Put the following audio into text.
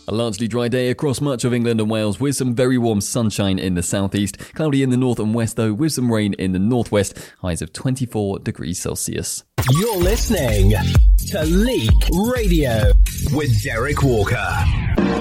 A largely dry day across much of England and Wales with some very warm sunshine in the southeast. Cloudy in the north and west though, with some rain in the northwest. Highs of 24 degrees Celsius. You're listening to Leak Radio with Derek Walker.